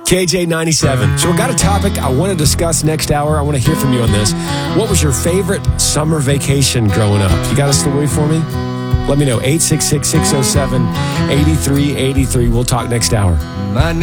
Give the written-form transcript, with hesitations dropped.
KJ97. So we got a topic I want to discuss next hour. I want to hear from you on this. What was your favorite summer vacation growing up? You got a story for me? Let me know. 866-607-8383. We'll talk next hour.